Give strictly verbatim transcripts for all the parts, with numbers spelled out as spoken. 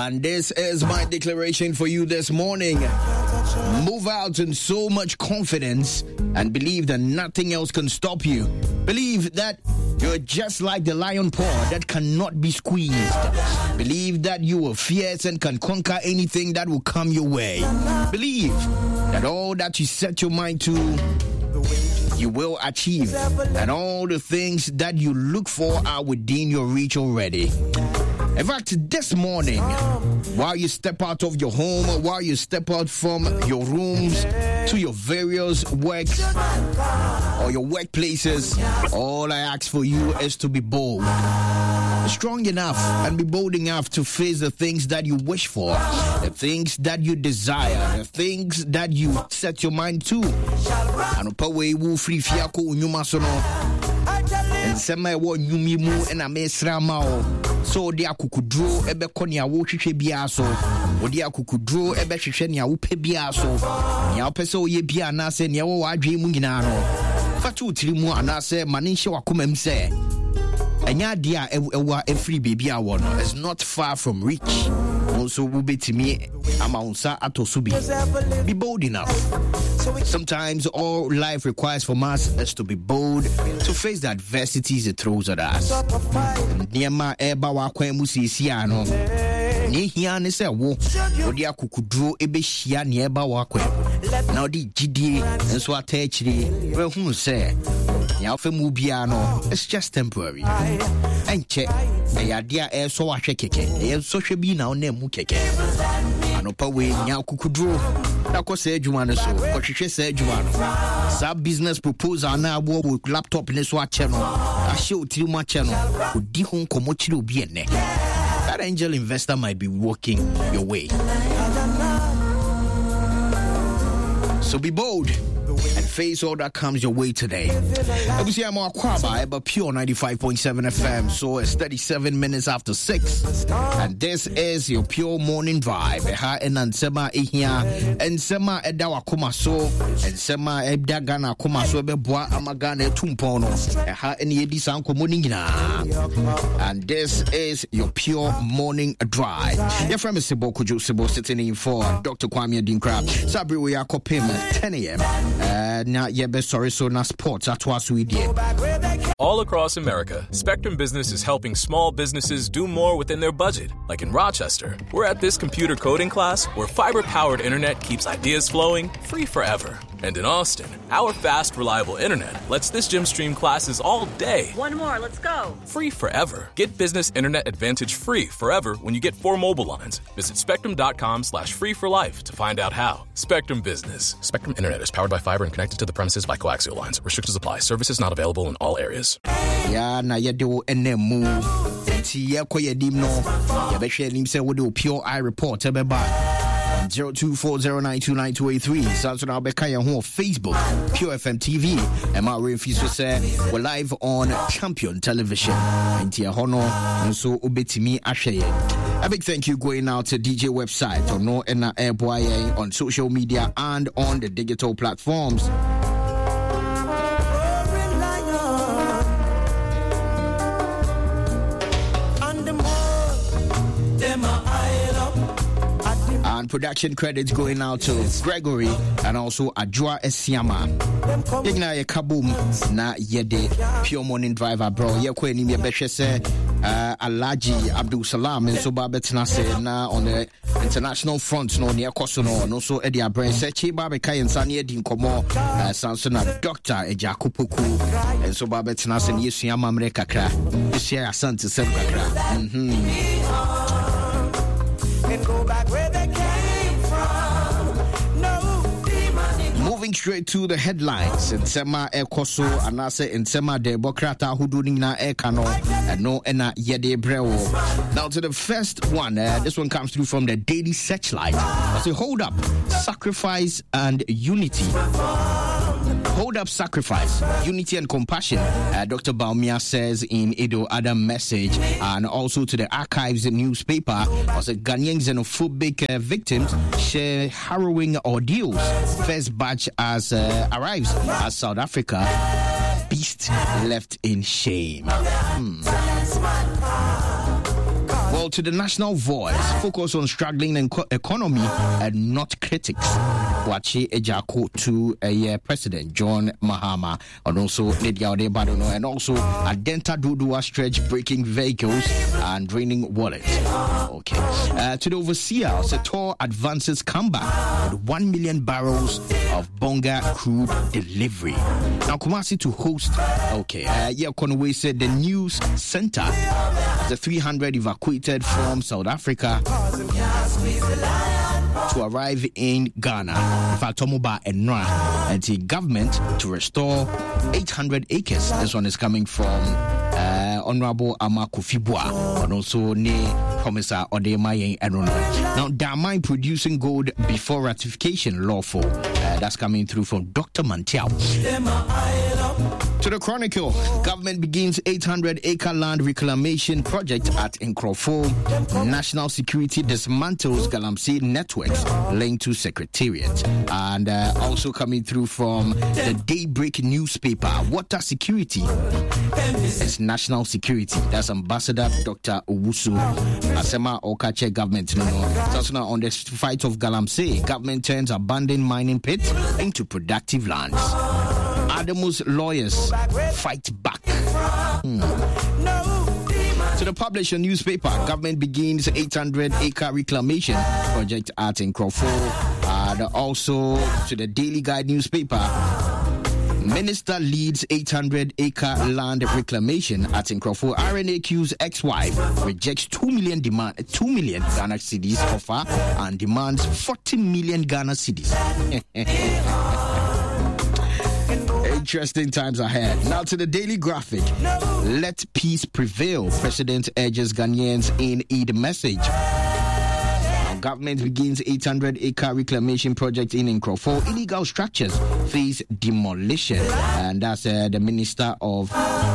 And this is my declaration for you this morning. Move out in so much confidence and believe that nothing else can stop you. Believe that you're just like the lion paw that cannot be squeezed. Believe that you are fierce and can conquer anything that will come your way. Believe that all that you set your mind to, you will achieve. And all the things that you look for are within your reach already. In fact, this morning, while you step out of your home, while you step out from your rooms to your various works or your workplaces, all I ask for you is to be bold. Strong enough and be bold enough to face the things that you wish for, the things that you desire, the things that you set your mind to. And power will free fiako unyuma sono. And sema wo nyumi mu and amesra mao. So dia kukudro ebe konia wo hwehwe bia so. Odia kukudro ebe hwehwe nia wo pe bia so. Nia opese oye bia na se nia wo adwe mu nyina no. Fatu tiri mu ana se mane hye wakomam se. Enya dia ewa every baby a won. It's not far from reach. Also will be to me amaunsa atosubi. Be bold enough. Sometimes all life requires from us is to be bold to face the adversities it throws at us. Niema eba wa kwa musisi ano. Ni hia ne se wo odi akukudro ebe hia ne eba wa kwa. Na odi gidie nso atachiri we hu se ya ofe mu bia no it's just temporary. Enche eyadia e so wa hwe keke e so hwe bi na ona mu keke. Anopa we nya kukudro na ko se adwuma no so ko hwehwe se adwuma no sa business proposal na abo wo laptop ne so ache no ahye otiri mu ache no odi ho nkomo kire obi ene. That angel investor might be walking your way. So be bold and face all that comes your way today. Obviously, I'm on Kwaba, but Pure ninety-five point seven F M. So it's thirty-seven minutes after six. And this is your Pure Morning Vibe. Ha and Ansema Ihia and Sema Edawa Kumaso and Sema Ebdagana Kumaso Beboa Amagane Tumpono. Ha and Yedi Sanko Munina. And this is your Pure Morning Drive. Your friend is Sibo Kujo Sibo sitting in for Doctor Kwame Dinkrab. Sabri Uyakopim ten a.m. Uh, now, yeah, but sorry, so now sports, that's what we did. All across America, Spectrum Business is helping small businesses do more within their budget. Like in Rochester, we're at this computer coding class where fiber-powered internet keeps ideas flowing free forever. And in Austin, our fast, reliable internet lets this gym stream classes all day. One more, let's go. Free forever. Get Business Internet Advantage free forever when you get four mobile lines. Visit spectrum.com slash free for life to find out how. Spectrum Business. Spectrum Internet is powered by fiber and connected to the premises by coaxial lines. Restrictions apply. Services not available in all areas. Yeah, na yedo enemu. Ti yekoye dimno. Yebehwe nim se wodo Pure Eye Report ebeba. zero two four zero nine two nine two eight three. Samson Albeka on Facebook, Pure F M T V. And my refuse to say we're live on Champion Television. And Tia Hono, and so Ubetimi Ashaye. A big thank you going out to D J website or no N A Boye on social media and on the digital platforms. And production credits going out to Gregory and also Adjoa Esiama. Igna ye kaboom na yede Pure Morning Driver bro. Ye kwe ni me beshe se Alaji Abdul Salam and so babetna se na on the international front no near Kosono no so Eddie Abraham se chi babe kai insani edi nkomo Sansona Doctor Ejakupuku and so babetna se yesu amamre kakra. Yesu asante se kakra. Mhm. And go back where they came from. No demon. Moving straight to the headlines. In Sema Ekoso, Anase in Sema de Bokrata Hudunina Ekano, and no Ena Yede Brewo. Now to the first one. Uh, this one comes through from the Daily Searchlight. I say, hold up, sacrifice and unity. Hold up, sacrifice, unity and compassion, uh, Doctor Baumia says in Edo Adam message, and also to the Archives newspaper. Also, Ghanaian xenophobic uh, victims share harrowing ordeals. First batch as uh, arrives as South Africa, beast left in shame. Hmm. Well, Well, to the National Voice, focus on struggling enco- economy and not critics. Wachi Ejako to a uh, President John Mahama, and also Lydia Odebadono, and also Adenta Dudua stretch breaking vehicles and draining wallets. Okay. Uh, to the overseer, Setor advances comeback with one million barrels of Bonga crude delivery. Now, Kumasi to host, okay, uh, yeah, Conway said the news center, the three hundred evacuated from South Africa to arrive in Ghana. In fact, Tomoba and Nra, and the government to restore eight hundred acres. This one is coming from uh, Honorable Ama Kufibua, and also Ne Commissar Odemaye Erono. Now, Damai producing gold before ratification lawful. Uh, that's coming through from Doctor Mantiao. To the Chronicle, government begins eight hundred acre land reclamation project at Nkrofo. National security dismantles Galamsey networks linked to Secretariat. And uh, also coming through from the Daybreak newspaper, water security is national security. That's Ambassador Doctor Owusu. Asema Okache government. No, no. So now on the fight of Galamsey, government turns abandoned mining pits into productive lands. Adamu's lawyers fight back. Hmm. To the publisher newspaper, government begins eight hundred acre reclamation project at Nkrofo. And also to the Daily Guide newspaper, Minister leads eight hundred acre land reclamation at Nkrofo. R N A Q's ex-wife rejects two million demand, two million Ghana cedis offer and demands forty million Ghana cedis. Interesting times ahead. Now to the Daily Graphic. Let peace prevail. President urges Ghanaians in Eid message. Now, government begins eight hundred acre reclamation project in Nkrofo. Illegal structures face demolition. And that's uh, the Minister of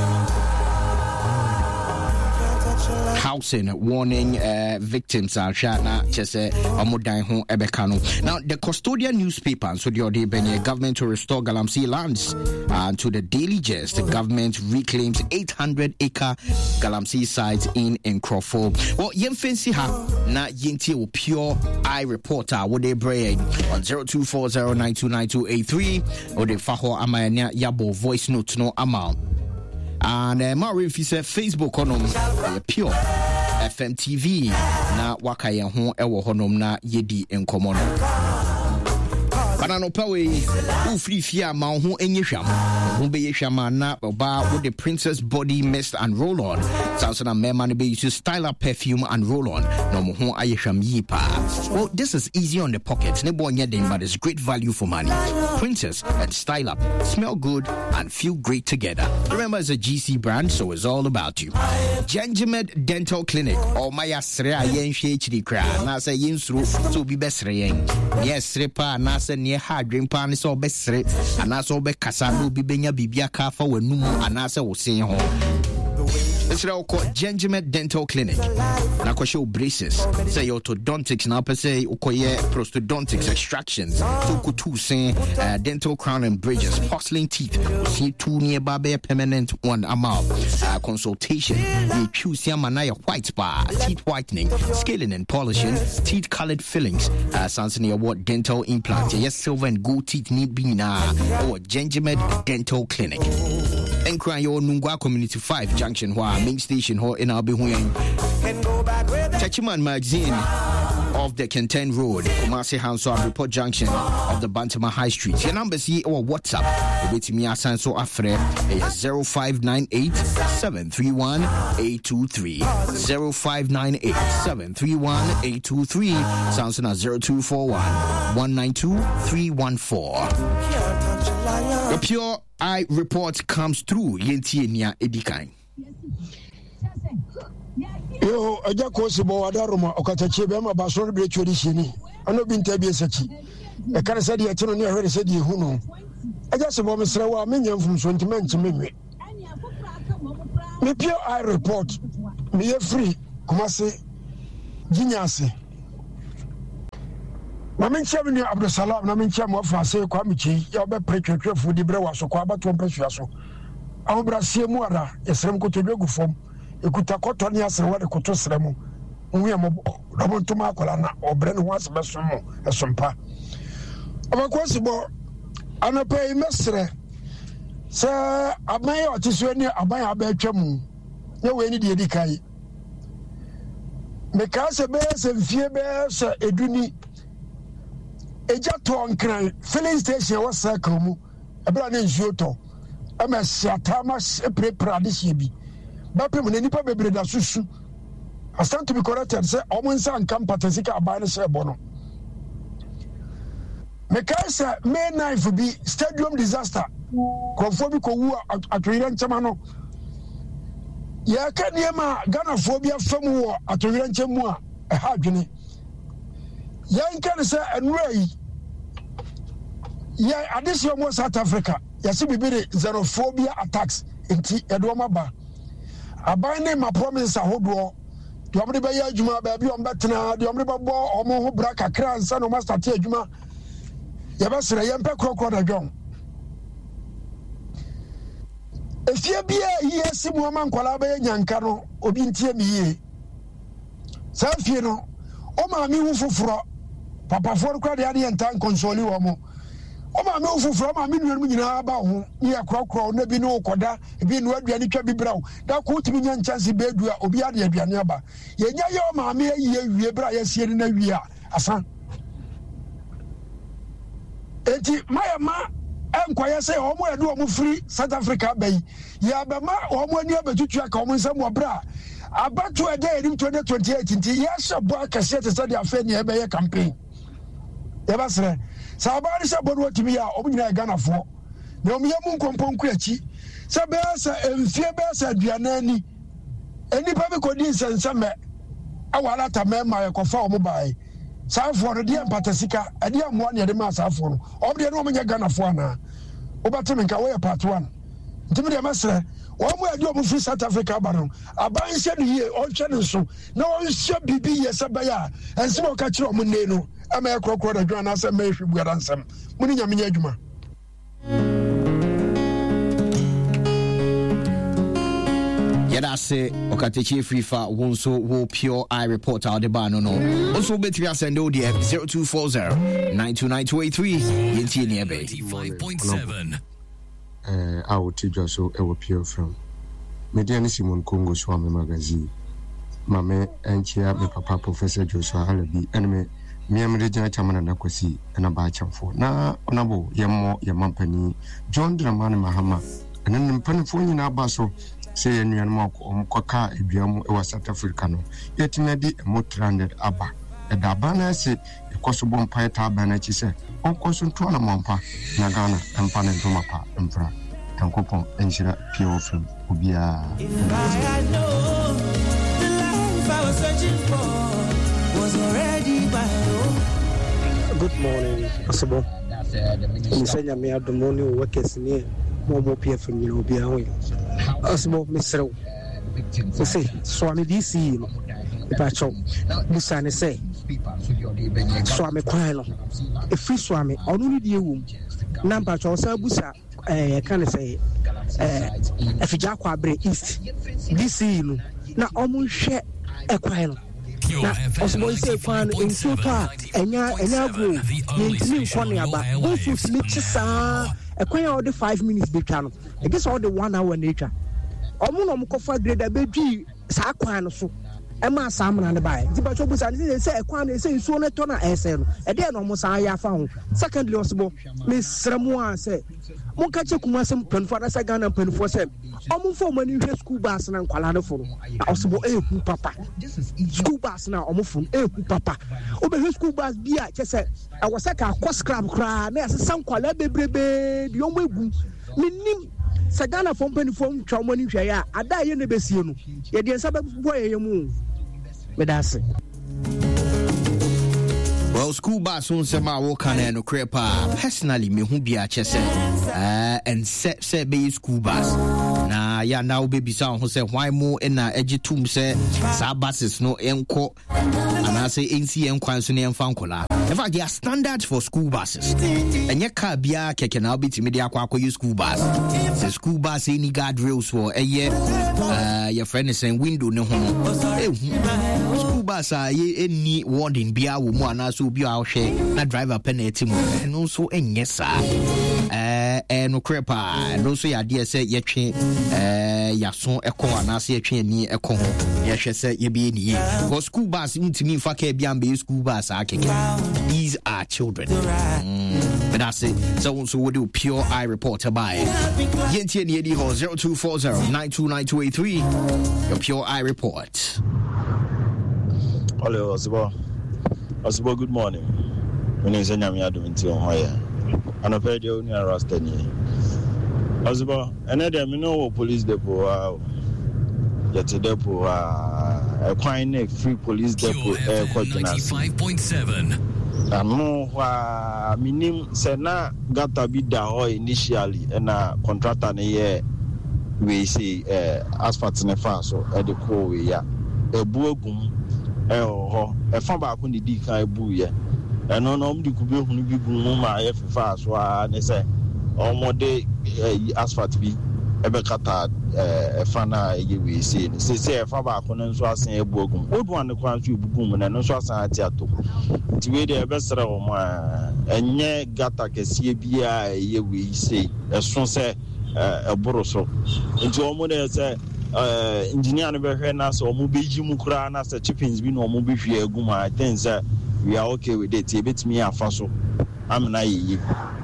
Housing warning uh, victims. Now, the Custodian newspaper, so the government to restore Galamsey lands. And to the Daily Gist, the government reclaims eight hundred acre Galamsey sites in Nkrofo. Well, Yemfensi ha na yenti o pure eye reporter. What they bring on zero two four zero nine two nine two eight three or the Faho Amayanya Yabo voice note no amount. And uh, Mario, if you say Facebook on uh, pure F M T V na wakaya ho ewo honom na yedi enkomono. Banano pawe u free fia ma ho enye hwam. Ho be hwam na oba with the princess body mist and roll on. Sounds na mema ne be use style up perfume and roll on. No mo ho aye hwam yi pa. Well, this is easy on the pocket. Ne bo nya den, but it's great value for money. Princess and style up smell good and feel great together. Remember, it's a G C brand, so it's all about you. Gengimed Dental Clinic or Maya Srea Yen ShHD Kra. Na say yin through so be best yen. Yes, repa na say near hard dream pan is all best rate, and that's all be Casano Bibenya Bibia Kafa when no and answer will say home. It's called Gengimed Dental Clinic. Na kwa show braces. Say orthodontics na per se ukoye prosthodontics extractions. Tuku two say uh, dental crown and bridges, porcelain teeth. See two nearby permanent one amount. Uh, consultation. You choose your manaya white bar, teeth whitening, scaling and polishing, teeth colored fillings. Uh, sounds near what dental implant. Yes, silver and gold teeth need be na. Or Gengimed Dental Clinic. Enkran yo Nungwa Community five Junction Hwa main station ho in Abihuyan. Techiman magazine of the Kenten Road, Kumasi Hanso Report Junction of the Bantama High Street. Your number is or WhatsApp with me Asanso Afre zero five nine eight seven three one eight two three zero five nine eight seven three one eight two three. Sounds na zero two four one one nine two three one four. The Pure Eye report comes through Yenti Nia Edikan. Yo, aja kosi bo wadaruma okatache be ma baso be traditioni ano bi ntabi esachi e kare sadi e tino ne hwere sadi hunu aja se bo mesra wa menya mfum so ntimenti memwe me Pure Eye report me ye free Kumasi ginyase na menchia bi ni Abdulsalam na menchia mo fa se kwa michi ya be pretwetwefu di bre waso kwa abato mpasua so awobra sie mu ara yesrem ko todwegu fom ekuta koto ni asere wade koto sremu we am double to makola na obre no wase besom esompa abakwasibo anapay mesre se aban otiso ni aban abetwam ye we ni de dikai me ka se be se mfie be se eduni eja to nkran filling station was circle mu ebra na nsuo to ama siatama prepare this year bi ba pem na nipa bebre da susu I stand to be corrected say omunsa nkam patasika aban se bono me ka se May ninth bi stadium disaster krofo bi ko wu atwira nchama no ya ka niema Ghana phobia fam wo atwira nchemu a e ha dwene ya nka se enrai ya adesio mo South Africa ya se bibire xenophobia attacks enti edo maba aban ne ma promise ahodo de omre be ya adwuma ba bi ombetena de omre be bo omo ho bra kakra nsa no master te adwuma ya ba sere ye mpe krokro da dwon efie bia yi asimu ama nkwala ba nyanka no obi ntie mi yi sa fie no o ma mi wu foforo papa for kwa de ade entan konsoli wo mo o ma mi wu foforo ma mi nuanu nyina ba ho ni akrokro na bi no koda bi no aduane twa bi brawo da ko timi nya chance be du a obi ade aduane aba ye nya ye o ma mi yi awie bra ye sie ni na wie a asa enti maya ma enkwaya say omo edu omo free South Africa bay ya be ma omo ani abetutu aka omo nsam obra abatu ede edim twenty twenty-eight nti ya shabo akase te say the affair ni ebe ye campaign ya basre sa abari se bodo timi ya omo nyina Ghana fo na omo yamu nkomponku achi se be sa emfie be sa aduana ani enipa be kodi nsenseme awala ta mema ye kofa omo bai Safo no dia patasika ade amwa ne de ma safo no obde no omnya Ghana fo ana obate menka we part one ntimi de masre o mo ade o free South Africa ba no aban hye no ye o hye no so na o hye bibi ye sabaya ense mo ka kire o mo ne no ama e krokro da dwan na se ma ehwi buada nsam mo ni nyamenya adwuma Yadase Okatechi Frifa Wonso Wo Pure Eye Report out the bar no no. Also bet me send O D F zero two four zero nine two nine two eight three Yenti Niebe five point seven. Uh, I will teach you so I will pure from Mediani Simon Congo Swami magazine. Mame and Chia, my papa Professor Joshua Halabi, and me, me am Regina Chamana Nakwasi, and a batch for now. Onabo, Yamo, Yamampani, John Dramani Mahama, and then Panaphone in Abaso. Say any animal or Coca, a biamo, or South Africano. Yet in a day, a more stranded Abba. A Dabana said, a Kosovo Pie Tabanachi said, on Kosuntona Mampa, Nagana, and Panentomapa, and Pra, and Copon, and Shira, Pure from Ubia. If I had known the life I was searching for was already by. Good morning, Possible. You say, I may have the morning workers near. Momo P F you know be away. Osmo Mister say Swami D C Pacho Musane say Swami Kwalo a free Swami only the womb number Chosa Busa eh can say eh if Jakwabre East D C na omu share a kwalo na osmo say kwan nso pa enya enya go yentimi nkwane aba ofu smith sa ekwan all the five minutes betwa no I guess all the one hour nature omo no mkofa grade bedwi sa kwan no so e ma samna ne bae di ba chobu sa ne say ekwan ne say nsuo ne to na ese no e de no mo sa ya fa ho secondly osbo me sremu an say mo ka che kuma sem penfo na sa Ghana penfo say omo fo mani hwe school bus na nkwala ne fo na osbo e hu papa school bus na omo fo e hu papa obe hwe school bus bia che say I was like a cost scrap cry, near some quality baby, the only egu. Minim Sagana from penny from Chomani Shaya, I die in the Bessiano. Yet the suburb boy, you move. But that's it. Well, school bus soon sema woka na no crepa. Personally, me who be a chese. Uh, and set set be school bus. Na ya now baby sound who say why more in na edgy tomb say sa buses no enko. I say N C M Kwansuni and Fankola. In fact, they are standards for school buses. And your car bia keke na obi media kwa kwa use school bus. The school bus any guardrails for a year. Uh, your friend is saying window no homo. School bus are ye any warning bia wo mo anaso bi a hwe na driver penalty mo. And also enye sa. Uh, and no crepa. And also ya dear say ye twe uh ya son ekon anase ye twe ni ekon ho. Ye hwe say ye bi ni. Because school bus ntimi fa ka bia be school bus a keke. These are children. Mm. But that's it. So, so we'll do Pure Eye Report by zero two four zero nine two nine two eight three. Your Pure Eye Report. Hello, Osibo. Osibo, good morning. My name is Nyamia Duminti Hoya. And I've heard you near Rastani. Osibo, and I don't know police depot. Yet a depot, a quite free police depot. ninety-five point seven. Amo wa minim se na gata bi da ho initially na contractor na ye we say eh asphalt ne fa so e de ko we ya ebu agum e ho e fa ba ko ni di kan ebu ye e no no mdi ku be hunu bi gum ma ye fa so a ne se omode asphalt bi e be kata e fa na ye we say se se e fa ba ko no so asan ebu agum odu an ko an so ebu gum na no so asan ati ato tiwe de besra o ma enye gata kesie bia ye we say eson se eboro so nti o mo de se engineer no be hwe na so o mo beji mu kura na se chippings bi no o mo be hwe aguma I think say we are okay with it e betimi afa so amna ye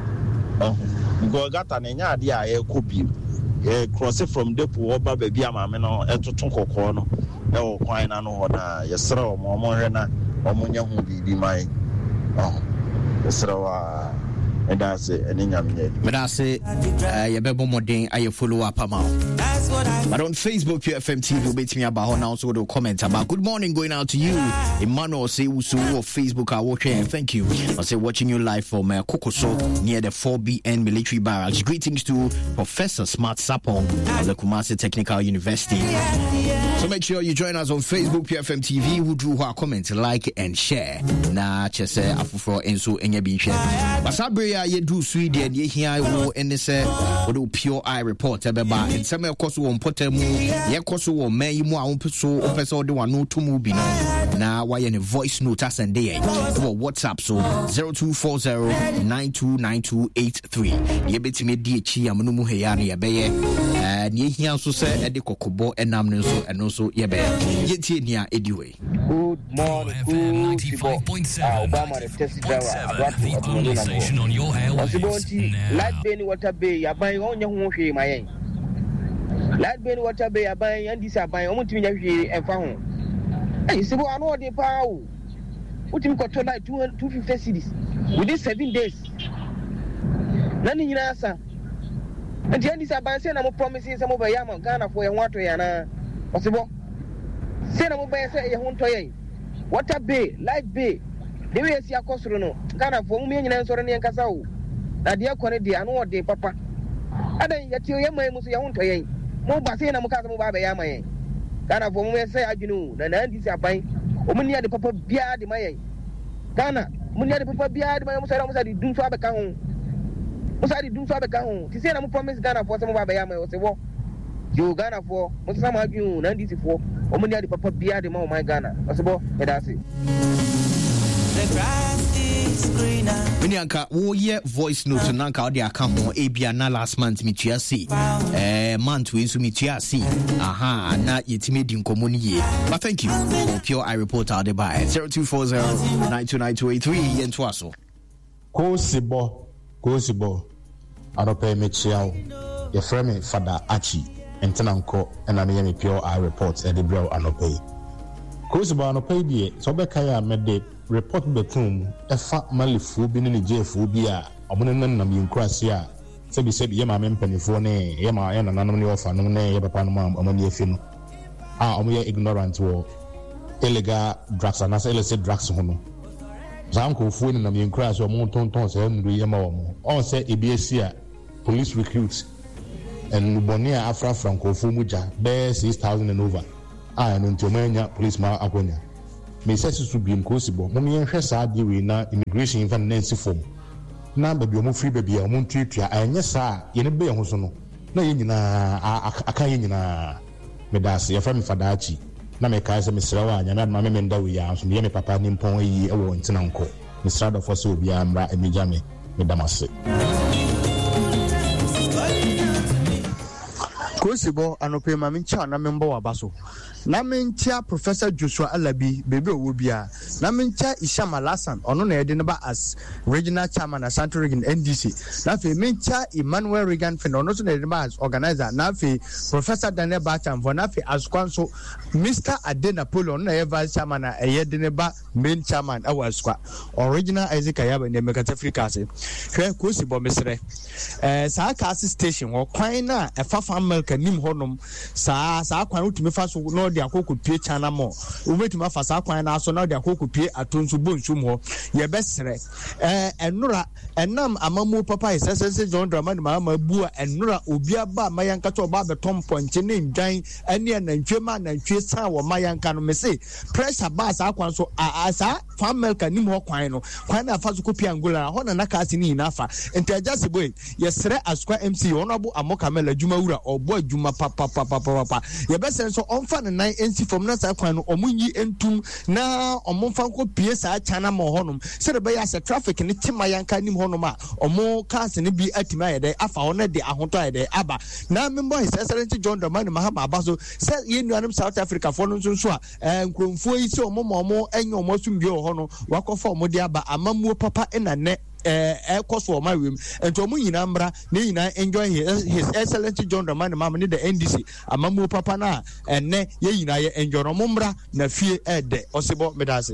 oh go gata na nya ade a ye kobi e cross from depot oba ba bia ma me no etoto kokko no e o kwan na no ho na yesra o mo mo hwe na omunya hu bibi mai oh esrawa edase eninya mye but I say ye bebo modern aye follow up am but on Facebook P F M T V will bet me about now so do comment about good morning going out to you Emmanuel say usu of Facebook are watching thank you I say watching you live from uh, Kokoso near the four B N military barracks. Greetings to Professor Smart Sapong of the Kumasi Technical University. So make sure you join us on Facebook P F M T V. Who drew our comment, like and share. Na chese afufro enso enye bi hwe. Basabre ya ye do Sweden ye hia wo enese wo do Pure Eye Report ebeba. Nsem ekoso wo mpotamu ye koso wo man yi mu a wo peso opeso de wano to mu bi no. Na wa ye ne voice note asende ye. Wo WhatsApp so zero two four zero nine two nine two eight three. Ye betime di echi amno mu heya na ye beye. Eh ne hia so se e de kokobo enam ne so eno so ye beye. Ye tie nia ediwe. Good morning, ninety-five point seven. Obama the taxi driver. The only station on your airwaves. Light Bay water bay. Abai onya hu hwe mayen. Light Bay water bay. Abai and this abai. Omo timi nya hwe emfa ho. Eh sibo anu de pa o. Utimi ko like two fifty cedis within seven days. Nani nyina asa. And the this abai say na mo promising some over yam Ghana for ya wato ya na. Osibo. Say na mo buy say ye ho ntoye. Water bay, light bay. The way see akosoro no. Ghana for mu nyina nsoro ne nkasa o. Na de akone de anu ode papa. Adan yati ye man mu so ye ho ntoye. Mo ba say na mo ka mo ba ba ya man. Ghana for mu say adwunu na na ndi si aban. O mu nia de papa bia de mayen. Ghana, mu nia de papa bia de mayen mo say na mo say dun so abeka ho. Mo say dun so abeka ho. Ti say na mo promise Ghana for say mo ba ba ya man o say wo. Yo Ghana for mo say ma adwunu na ndi si for. O mu nia de papa bia de ma o my Ghana. O say bo, e da say. The grass is greener. Minyanka wo ye voice note nanka ode aka ho ebia na last month mituasi eh month we so mituasi aha na yetime di nkomo ni ye but thank you for Pure Eye Report out by zero two four zero nine two nine two eight three yento aso ko sibo ko sibo arope mechiao ye frame Father Achi entenanko ena me ye Pure Eye Report e de bro anope ko sibo anope die so be kaya mede report betum efa malifu bi ne jefu bi a omono nanam yinkrase a sebi sebi ye ma mempanifo ne ye ma ye nananum ne ofa no ne ye papa no ma omoni efi no a omo ye ignorant wo illegal drugs and illicit drugs ho no zam ko fu ne nam yinkrase omo tonton se ndu ye ma omo on se ebiesi a police recruits and bonia afra franco fu muja be six thousand and over a no ntomanya police ma akonya me say su bi nkosibo mo me hwe saa de we na immigration fa nancy form na ba bi o mo free ba bi o mo ntuatua anya saa ye ne be ye ho so no na ye nyina aka ye nyina me das ye fa me fadachi na me kai se me srawa anya na ma me menda we ya so me me papa ni mpon yi e wo ntina nko me srada fo so obi amra emija me me damase Kosibo anope ma mincha na membo wabaso na mincha Professor Joshua Alabi bebe owobia na mincha Ishama Lasan ono na yede ba as regional chairman at Central Region N D C na fe mincha Emmanuel Regan fe ono so na yede ba as organizer na fe Professor Daniel Bacham for na fe as kwanso Mister Ade Napoleon na vice chairman na yede ne ba main chairman awaswa original Isaac Ayaba ne Mekata Africa se hwe Kosibo mesre eh sa kasi station ho kwan na efafa milk nim honom sa sa kwan utumi fa so no de akoko pie chana mo umetuma fa sa kwan na so na de akoko pie atonso bonsum ho ye besere eh enura enam amamu papa isese John Dramani mama bua enura obi aba mayanka to ba betom ponche ne ndwan ane anantwe ma anantwe san wo mayanka no me say pressure ba sa kwan so asa fa milk nim ho kwan no kwan na fa so kopi angola ho na nakasi ni na fa entaja boy yesere askwa M C honorable Amoka Mela Jumawura obo adwuma papa papa papa ye be sen so onfa ne nan ensi from na sa kwan no omunyi entum na omonfa ko pie sa chana mo honom se de be ya se traffic ne tima yanka nim honom a omo cars ne bi atima yede afa ho na de ahonto yede aba na membo his excellency John Dramani Mahama Abaso se ye nuanem South Africa for no nso so a nkromfo yi se omo omo enye omo sumbi ho no wakofa omo de aba amamuo papa ena ne eh eh koso o mawem ento mu nyina mbra ne nyina enjoy his, his excellency John Dramani Mahama ne the N D C amamu papa na enne ye nyina ye enjoy no mbra na fie ede osebo medase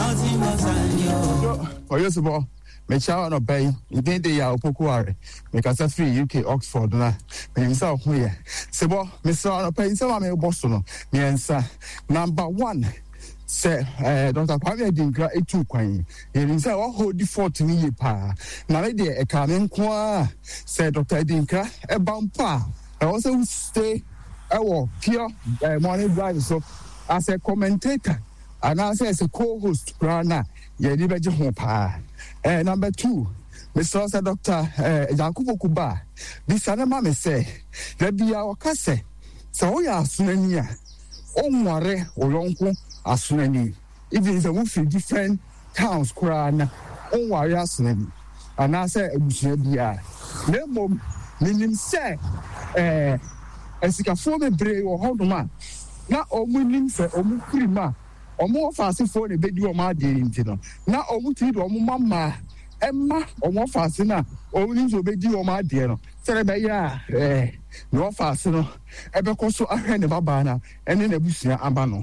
oyosebo me chawa no bay idende ya opokuare me kasa free U K Oxford na me nsa ho ye sebo me sa no pay nsa me bosso no me nsa number one say eh Doctor Kwame Adinkra etu kwan yin say o hold default ni ye pa na me de e ka me nko a say Doctor Adinkra e bampa e also stay e wo pure morning drive so as a commentator and as a co-host rana ye ni beje ho pa eh number two Mister Sir Doctor eh Yakubu Kuba this na ma me say da bia o ka say so ya sunani a o nware o yonko asunani even if we feel different towns kurana on warrior asunani and I say ebusua bia na mom minim say eh esikafo bebre wo hodoma na omunim fe omukrima omo faase fo ne bedi o ma de ntino na omuti do omo mama emma omo faase na omunim so bedi o ma de no sere be ya eh no faase no ebe ko so ahwe ne baba na ene na busua aba no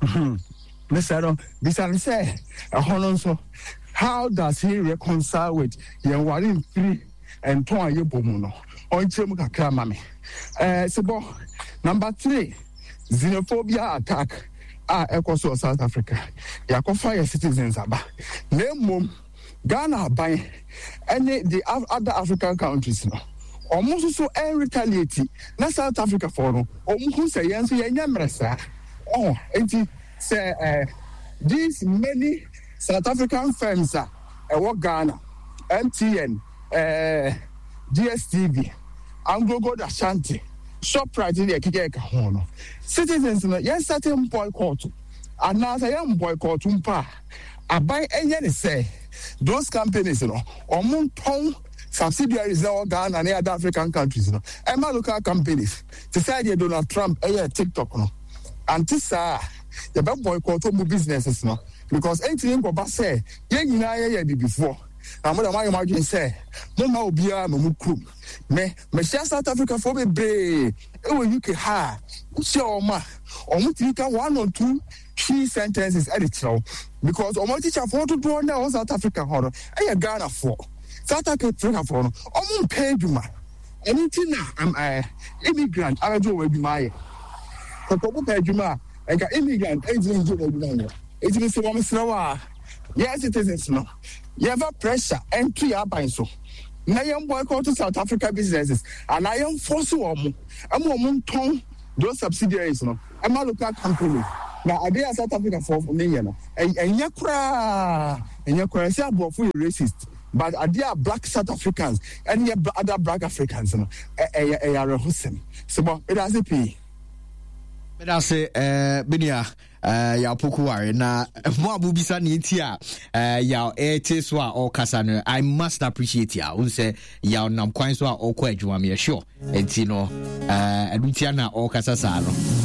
Mister Bisan say a honor how does he reconcile with yan warin three and two ye bomuno on chemu kakra mame eh sebo number three xenophobia attack ah ekoso South Africa yakofa your citizens aba nemom Ghana by any the other African countries no almost so retaliate na South Africa for no omu say yenso yenya mresa oh enti say uh, these many South African firms are uh, Ghana, M T N, uh, D S T V, Anglo-Gold Ashanti, ShopRite in the Kikeka Hono. Citizens, yes, certain boycott, and now I am boycott umpa. I buy any say those companies, you know, or moon subsidiaries of Ghana and other African countries, you know, and my local companies. Decided Donald Trump, a TikTok, no, and this ah. The bad boycott of businesses no because anything go back say ye nyina ye ye before na mo da my imagine say mo ma obia ma mu krum me me share South Africa for be bre e wo U K ha uche o ma o mu tika one or two key sentences edit now because o mo teacher for to do na South Africa ho e ye Ghana for South Africa for no o mu pay duma anything na am uh, immigrant ajo we bi mai ko ko pay duma like immigrant agent do no it is so much slower yes citizens no you have pressure entry aban so na yam boycott to South Africa businesses and I am force wo mo am wo ton those subsidiaries no am local company na ade a South Africa for me you know enye kura enye kura say abofo racist but ade a black South Africans and ye other black Africans no eh eh are husem so bo it has pay but I say eh binia Uh, ya poku ware na mo abubisa ne ti a uh, ya ete so a o kasa no I must appreciate ya won say ya nam kwan so a o kwa adwuma me sure enti no uh adutia na o kasa sa no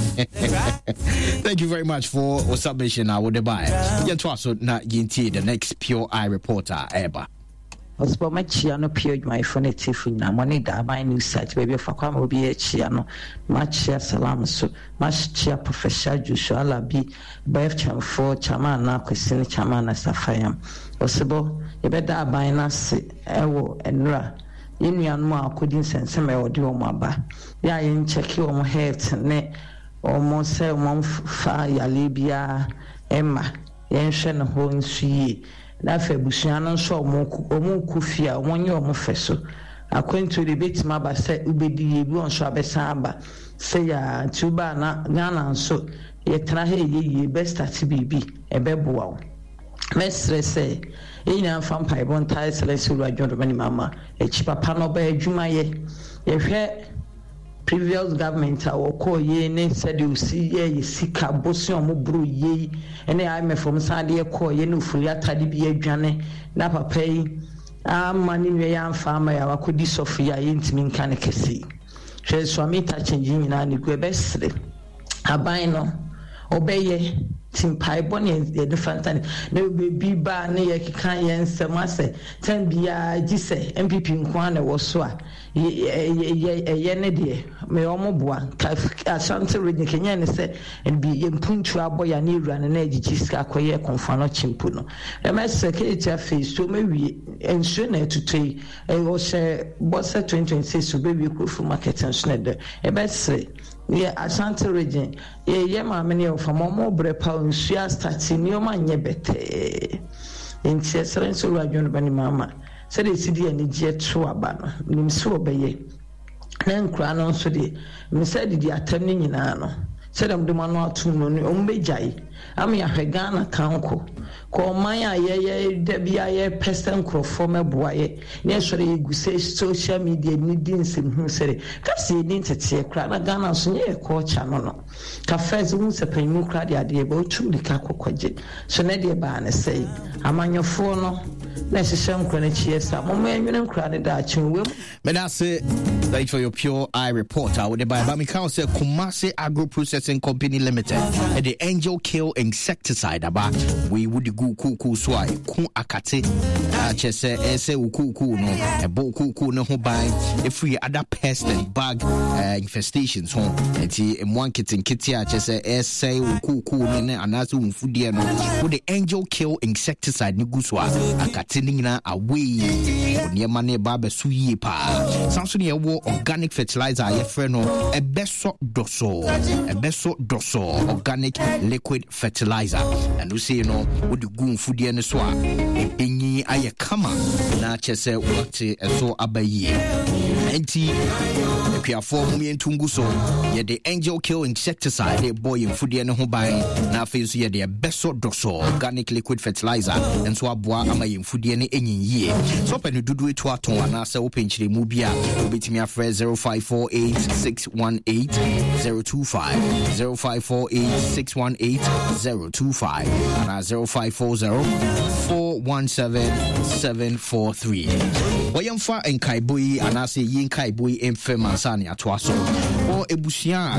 thank you very much for your submission I would buy ya to so na yinti the next Pure Eye reporter eba Osbo machia no pure my phone tifu na money da my new site baby for kwam obi achia no machia salam so machia Professor Joshua Alabi bf cham for chama na kwesini chama na safayam osbo e beda aban na se ewo enra yenu mo akodi nsensem e wodi omo aba ya yin check omo health ne omo se omo fa yale bia emma yen hwe no ho nsuyi na fa busuano so omo omo kufia wonye omo feso akwentu de betima ba se ubedi ebi on so abesa aba se ya tuba na Ghana so ye tra he ye best at bibi ebeboa wo mesre se ina fam pai bon tai selesi ru adwondo mani mama e chi papa no ba adwuma ye ye hwe previous government a woko ye ne said you see ye sika bosi omo bro ye ene I me from sade ye ko ye no furi atade bi adwane na papa yi amani we ya mfama ya wakodi Sofia ye ntimi nka ne kesi hwe swami ta changing na ne gwe besre aban no obeye timpai boni ye different time na be ba ne ye kan ye nsem ase ten bia gise M P P nko na wo so a ye ye ne de me omo boa Ashanti region Kenya ne se and be impuntu aboya ne ewura ne na agigi ska koye konfano chimpu no e me se ke tia face so me wi ensu na etutui e wo she boss twenty twenty-six so be wi Kofu market ensu na de e be se ye Ashanti region ye ye ma me ne of mo brepa nsu a start ni o ma nye bete enti esere nso ru adwon bani mama se de sidi ani je to aba no nim se obeye na nkura no nso de me se de atam ni nyina no se dem de manu atum no o mbejai am ya Ghana kanko ko man ya ye de bia ye person crofo meboaye ne sore eguse social media ni din sim hu sere ka se ni tete kra na Ghana so ye ko cha no no ka fez hu se panu kra de ade ba otum di ka kokwaje so ne de ba ne sei amanyofo no na shishem kra na chiesa mo me nwene kra de da chinwe me na say thank for your Pure Eye report I would buy ba me can say Kumasi Agro Processing Company Limited and the Angel Kill insecticide aba we would go cool cool so I ku akate a chese ese ku ku no e bo ku ku no ho ban e free other pest and bug uh, infestations ho enti em one kitten kitty a chese ese ku ku no ne anaso mfudie no with the Angel Kill insecticide ni gu so akate ni na away oni ma ne ba be so yie pa sanso ne wo organic fertilizer ye frɛ no e beso doso e beso doso organic liquid fertilizer and we say you know with the gun food and so enyi aye kama na chese what so abaye enti epia form me ntungu so ye the Angel Kill insecticide the boy in food and ho ban na fe so ye the beso doso organic liquid fertilizer and so aboa amaye food and enyi yie so penu dudu eto aton ana se open chire mu bia obetimi afre zero five four eight six one eight zero two five zero five four eight six one eight zero two five and zero five four zero four one seven seven four three. Oyamfa enkaiboi anase yinkaiboi emfe mansani atwaso o ebusia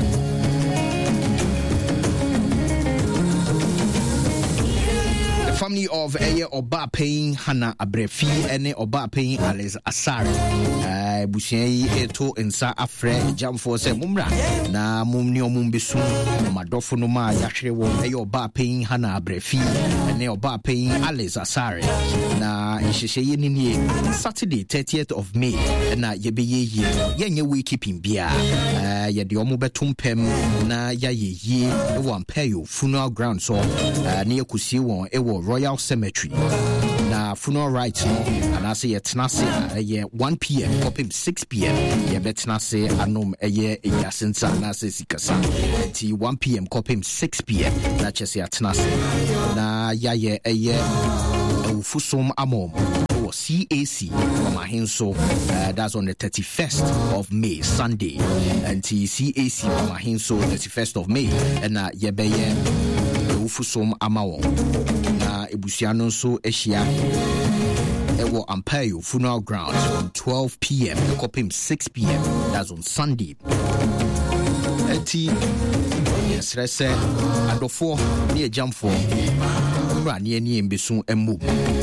family of Eye Oba paying Hannah Abrefi ene Oba paying Alice Asare eh busian eto ensa afre jamfo se mumra na mumni omumbesu madofo no ma yahwere wo Eye Oba paying Hannah Abrefi ene Oba paying Alice Asare na nhyehyeye ni nie Saturday thirtieth of May na yebeye ye yenye we keeping bia eh ye de omo betompem na yayeye e wo ampayo funeral ground so na yakusie won e wo Royal Cemetery. na funeral rites no anase ye tenase ye one p.m. kopim six p.m. ye betenase anom eye eyasensa anase sikasa ti one p.m. kopim six p.m. na chese atenase na ya ye eye ewufusom amom or C A C from Ahinso. Uh, that's on the thirty-first of May, Sunday. And T C A C from Ahinso, thirty-first of May. And uh, Yebeye Ufusom Amao. Na Ebusiano so Eshia. Ewo Ampayo Funeral Grounds from twelve p.m. Kopim six p.m. That's on Sunday. And T. Yes, let's say, and the four near jump for Rani and Yembesun and move.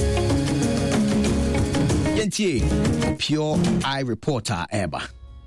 Pure eye reporter Eba.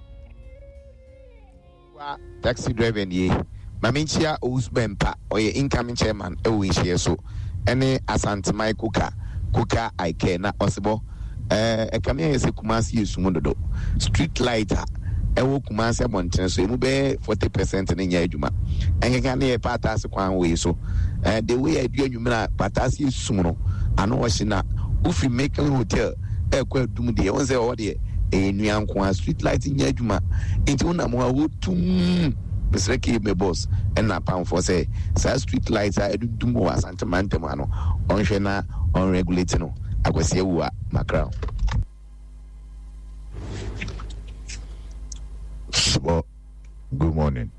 Taxi driver ye. Maminchia Uzbempa or your incoming chairman, Owin so. Any Asante Mai Kuka, Kuka I care not possible. Uh, a cameo is a Kumasi Sumundo. Street lighter. Ewo Kumasi Mountain, so you be forty percent in Yajuma. And you can hear Patas one way so. Uh, the way I do you mean Patasi Sumuno. I know what's in that. If you make a hotel. Ekwe dumudi onse odi e nuan kwa street light nyadwuma enti wona mo awo tum besreki me boss and na pound for say sa street lights are edum wa santamante ma no onhwe na on regulate no akwase wu a makra so good morning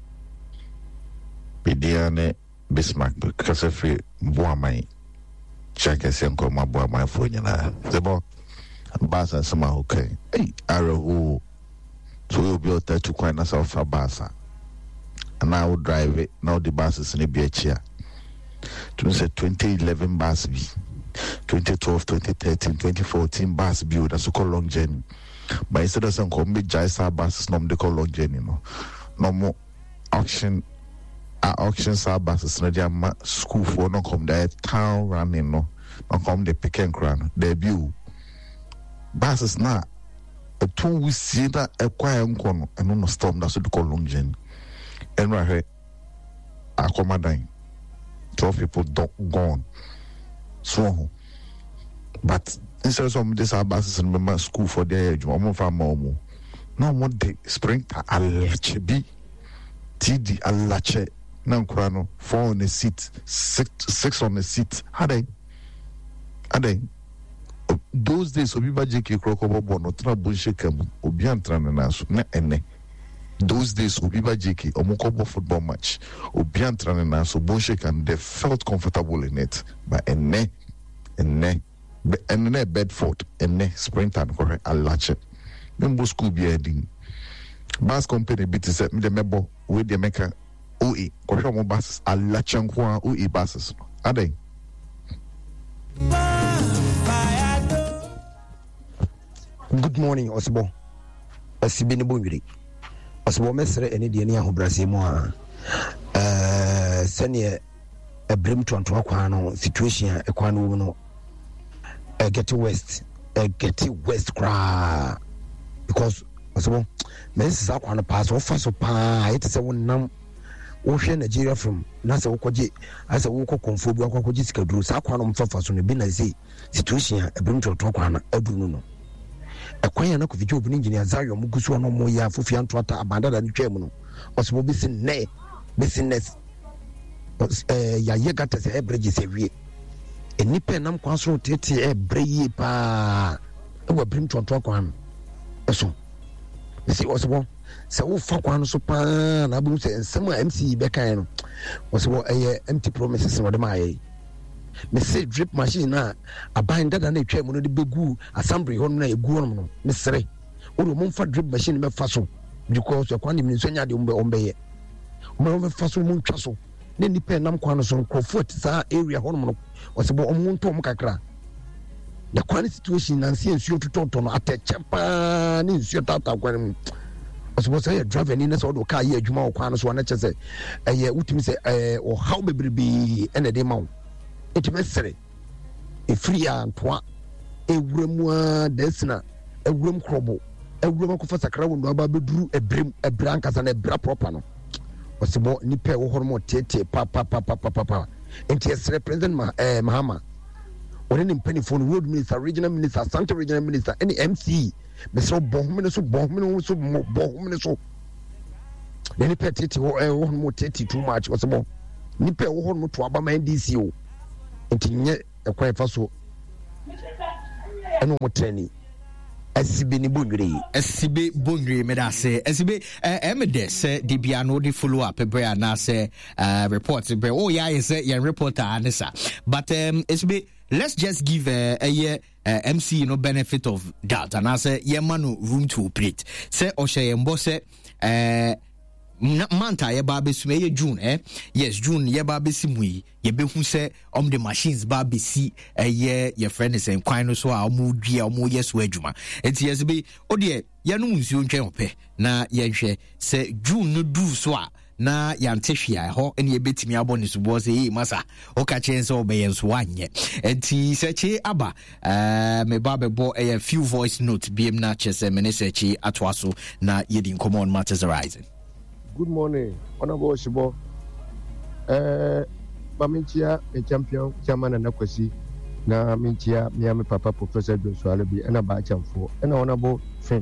Bidiane Bismarck because of free boamai check esenko ma boamai fo nyina zebo Basa sama okay. Hey, Arahu. So you'll be out there to quite us off a Basa. And I will drive it. Now the bus is in a beach here. To say twenty eleven bus B, twenty twelve, twenty thirteen, twenty fourteen bus B. That's a call long journey. But instead of some come Jaisa buses, no, they call long journey. No, no more auction. Our auctions are buses. No, they are school for no come there town running. No, no come the pick and crown debut. Basis na a two we see that a quiet corner and no storm that's what they call long journey. And right here, I come dying. twelve people don't gone. So, but instead of some this our basis and remember school for their age, one more for more. No more day spring a lache be T D a lache now crano four on the seat, six six on the seat. How they? How they? Those days obiba jeke krokobo bono tra bunche kam obi antrana na so na ene those days obiba jeke omokobo football match obi antrana na so bunche kan they felt comfortable in it but ene ene ene Bedford ene Sprinter ko alache membo school bi adin bus company bit set me the mebo we the meka O E ko hwe mo bus alache nko O E buses adai. Good morning, Osbo. Osibini Bungri. Osbo Mesre and Indian Hobrasimo. Uh, Senior a brim to Antoquano situation, a quano, a get west, a get west cry. Because Osbo, Messes up on a pass of Fasopa, it's a one num ocean Nigeria from Nasa Okoji as a Woko Confobu Okojiska drew Saquanum Fafas on the Binazi situation, a brim to Antoquana, Eduno. A quaint of the engineer Zario Mugusu no more ya Fufian Trata abandoned and German was Mobison ne business ya yegat as a bridges every a nipen am consult tete a bray pa a brim to Antoquan. So, see what's one. So, fuck one so pan, I will say, and some M C Beccan was what a empty promises in my. Me say drip machine na abandoned and a chairman of the begu assembly home na egu me sere o do mo fa drip machine me fa so because your kwani mi so nya de ombe ombe mo me fa so mo ntwa so na ni pen nam kwano so crofort sa area home no o se bo o mo nto mo kakra the kwani situation na nsi ensuo tototo no ateche pa ni ensuo tata kwani o se bo say driver ni na so do car ye adwuma o kwano so na che say eh utimi say eh o how bebrebe ene de ma it mesere e free antwa e wuremua desna e wurem krobo e wurem ko fa sakra wondo aba beduru e brem e branka sa na e bra proper no osibo ni pe wo hormo tete pa pa pa pa pa pa enti esre president ma eh mahama ɔne ne mpanimfoɔ no road minister regional minister asante regional minister ɛne M C mesrɛ bɔhomene so bɔhomene so bɔhomene so na nipa tete hɔ ɛwɔ hɔ no tete too much wɔsɛ bɔ nipa ɛwɔ hɔ no to aba ma N D C o nti nyɛ ɛkwan fa so ɛno mo training Asibe ni bonwere Asibe bonwere me da se Asibe eh me de se de bia no de follow up bre na se uh report bre oh yeah is your reporter anisa but um Asibe let's just give uh, a year uh, M C you know benefit of doubt and I say yeah man room to operate say oshe yembo se uh manta ye ba besu ye June eh yes June ye ba besi mu yi ye behu se om the machines ba besi eh ye your friend is en kwan no so a omu dua omu yes so adwuma enti yes be ode ye no nsuo ntwen ope na ye hwe se June no du so a na yante hwia ho ene ye betimi abɔ ne so bo se eh masa o ka chen so obeye nso anye enti se chi aba eh me ba bebo a few voice note biem na chese me ne se chi atwa so na ye din common matters arising. Good morning, Honorable Shibo. Uh, Mamintia, a champion, chairman and Nakwasi. Na Mintia, Miami Papa, Professor Joshua Alabi, and a Bacham for an honorable friend.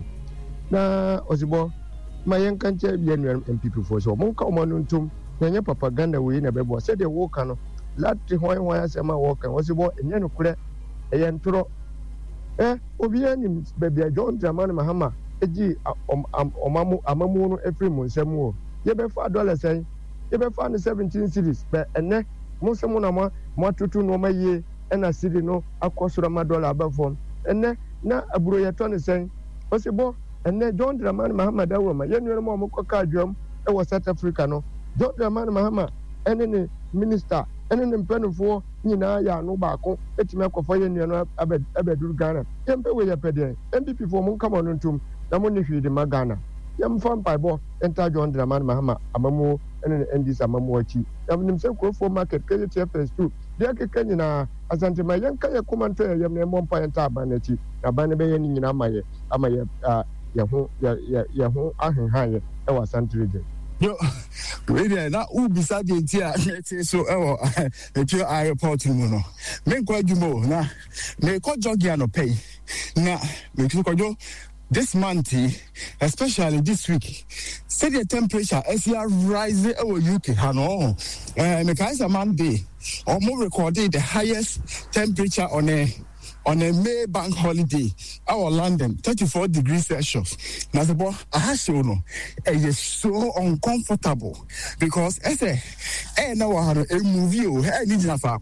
Na Osibo, my young country, and people for so. Monka Omanuntum, Nanya propaganda we in a bebo, said the walker, Lati Hoy, why I am a walker, Osibo, and Yanukure, a Yanturo. Eh, Obianim, baby, John Jaman Mahama, Eji, Omamu, Amamu, every month. You be four dollars, eh? You be found seventeen cities, but and ne, most of them more to two no my year, and a city no, a cost of my dollar above form. And ne, na a broyaton is saying, possible, and ne, John Draman Mahama, that woman, young Momo Drum, it was South Africa, no, John Draman Mahama, and any minister, and an impenny for, you know, ya no bacco, it's me for you know, Abed Abed Ghana, Tempe with your pedian, and people from come on to the money for the Magana. Yam fan by bo enter John Draman Mahama amamu and endis amamu achi yam nim se for market K T F S two dia keka nyina asante ma yan kaya komanta yam ne mo pa enter abanachi abane be yan nyina amaye amaye ya ho ya ya ho ahenhan ye e wa Central region yo we dey na u bisa de ntia so e wo e pure airport mu no me kwa djumo na me ko jogi no pay na me ko jo this month, especially this week, say the temperature as you are rising over U K, Hano, and the Monday, or more recorded the highest temperature on a on a May bank holiday, our London, thirty-four degrees Celsius. Now the boy, I have shown no, it is so uncomfortable because as a, eh, now I have a movie, I need to have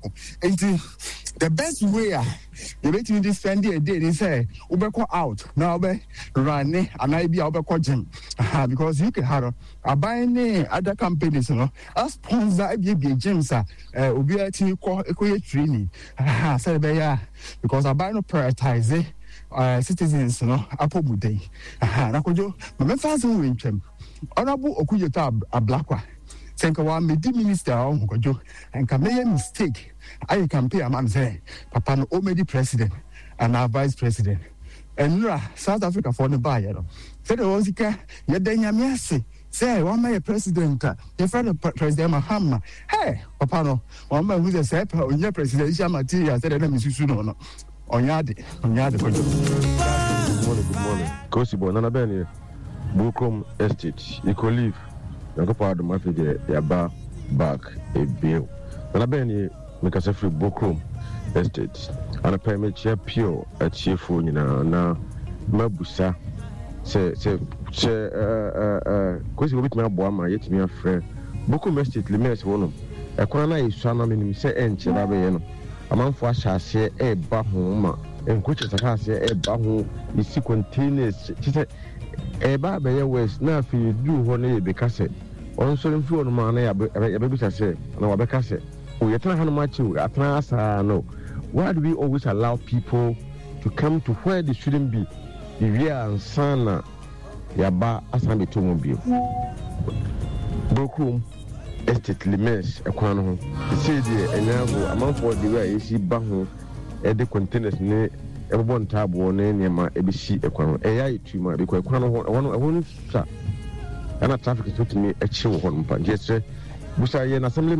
the best way. You bet me this spend a day, they say, Ubeko out, now be running, and I be Ubeko gym. Because you can have a buying other companies, you know, a sponsor, I be a gym, sir, Ubi a team call a training. Ah, said they because I buy no prioritize uh, citizens, you know, Apple Day. Ah, Nakojo, my fans will win them. Honorable Okuyota, a black one. Think one me the minister on Kojo and can make a mistake. I can pay a man say, Papa no omedi president and our vice president. And Nura, South Africa for the buyer. Say the Ozika, Yadanya Miasi. Say, one my president, your friend President Mahama. Hey, Papa no, one man who's a sep on your presidential material, said, let me see no. On yard, on yard. Good morning, good morning. Kosibo, Nanabeni, Bukom Estate, Eco Leaf. Nako pa do mafi de yaba back a bill. Nanabeni, make us a free Bukom Estate. And a permit chair pure at cheerful, you know, na Mabusa. Say, say, say, uh, uh, uh, Kosi with my boama, yet me a friend. Bukom Estate, limits one. A corner is Shana minim say, and Cherabayano. A man for shall say a bahuma, and which is a house, a bahu is sequentious. She said, a barber was now for you do one because on so few on money, a baby say, no, a becase. We are trying to match you at last. No, why do we always allow people to come to where they shouldn't be? If you are sana, Yaba Asambi Tumobile. Bokum Estate Limes, a quano. The city and now amount for the way you see Bahu at the containers near a one tab or near my A B C equano. A I to my because one one shot. And a traffic is to me a chill one. Yes, sir. Busa Yen Assembly.